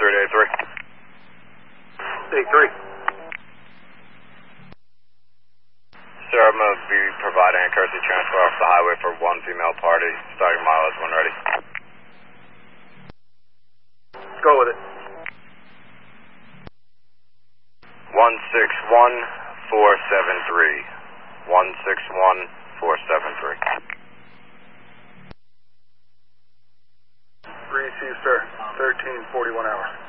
to A3. A3. Sir, I'm going to be providing a courtesy transfer off the highway for one female party, starting mileage when ready. Go with it. 161473. 161473. Received, sir. 1341 hours.